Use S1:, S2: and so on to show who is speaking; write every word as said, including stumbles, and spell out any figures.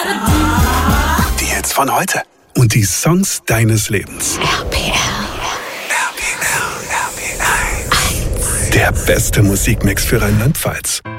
S1: Die Hits von heute und die Songs deines Lebens.
S2: R P R.
S1: R P R, R P eins. Der beste Musikmix für Rheinland-Pfalz.